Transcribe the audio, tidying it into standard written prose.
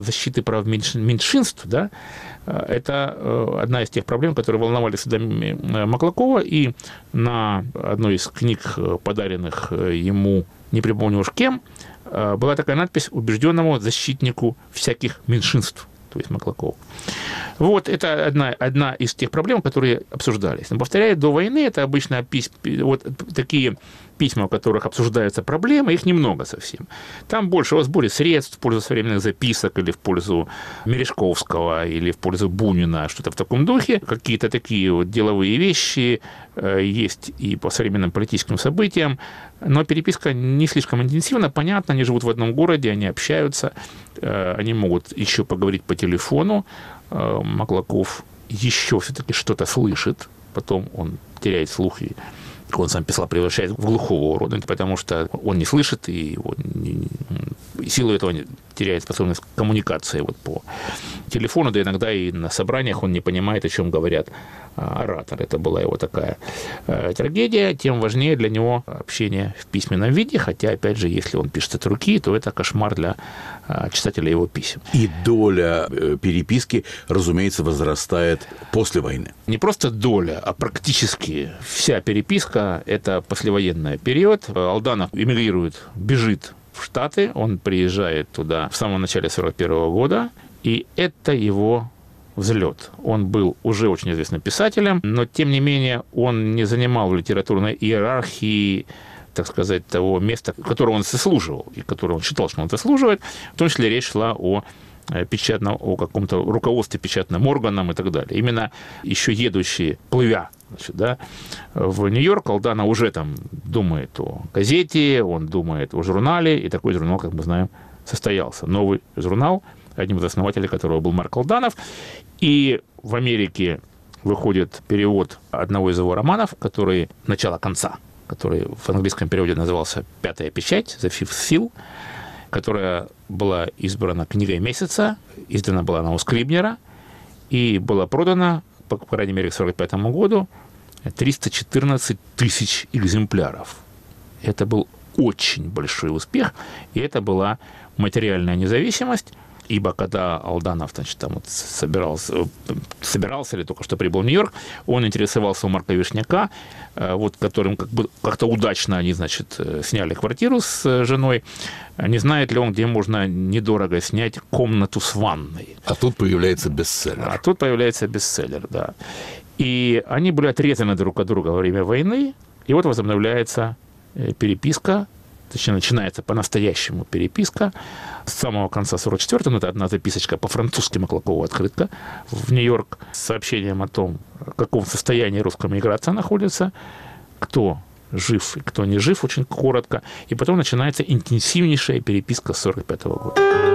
защиты прав меньшинств, да, это одна из тех проблем, которые волновали всегда Маклакова, и на одной из книг, подаренных ему, не припомню уж кем, была такая надпись «Убежденному защитнику всяких меньшинств», то есть Маклаков. Вот, это одна из тех проблем, которые обсуждались. Но, повторяю, до войны это обычно вот такие письма, в которых обсуждаются проблемы, их немного совсем. Там больше о сборе средств в пользу современных записок или в пользу Мережковского или в пользу Бунина, что-то в таком духе. Какие-то такие вот деловые вещи есть и по современным политическим событиям. Но переписка не слишком интенсивна, понятно, они живут в одном городе, они общаются, они могут еще поговорить по телефону. Маклаков еще все-таки что-то слышит, потом он теряет слух и, как он сам писал, превращается в глухого урода, потому что он не слышит, и силу этого теряет способность коммуникации вот по телефону, да иногда и на собраниях он не понимает, о чем говорят ораторы. Это была его такая трагедия. Тем важнее для него общение в письменном виде, хотя, опять же, если он пишет от руки, то это кошмар для читателя его писем. И доля переписки, разумеется, возрастает после войны. Не просто доля, а практически вся переписка – это послевоенный период. Алданов эмигрирует, бежит в Штаты, он приезжает туда в самом начале 1941 года, и это его взлет. Он был уже очень известным писателем, но, тем не менее, он не занимал в литературной иерархии, так сказать, того места, которого он заслуживал, и которого он считал, что он заслуживает. В том числе речь шла о каком-то руководстве печатным органам и так далее. Именно еще едущие, плывя, в Нью-Йорк, Алданов уже там думает о газете, он думает о журнале, и такой журнал, как мы знаем, состоялся. Новый журнал, одним из основателей которого был Марк Алданов. И в Америке выходит перевод одного из его романов, который «Начало-конца», который в английском переводе назывался «Пятая печать», «The Fifth Seal», которая была избрана книгой месяца, издана была она у Скрибнера и была продана, по крайней мере, к 1945 году 314 тысяч экземпляров. Это был очень большой успех, и это была материальная независимость, ибо когда Алданов, собирался или только что прибыл в Нью-Йорк, он интересовался у Марка Вишняка, которым как-то удачно они, сняли квартиру с женой. Не знает ли он, где можно недорого снять комнату с ванной? А тут появляется бестселлер. Да. И они были отрезаны друг от друга во время войны, и вот возобновляется переписка, точнее, начинается по-настоящему переписка с самого конца 1944-го. Это одна записочка по-французски Маклакова, открытка в Нью-Йорк с сообщением о том, в каком состоянии русская миграция находится, кто жив и кто не жив, очень коротко. И потом начинается интенсивнейшая переписка с 1945 года.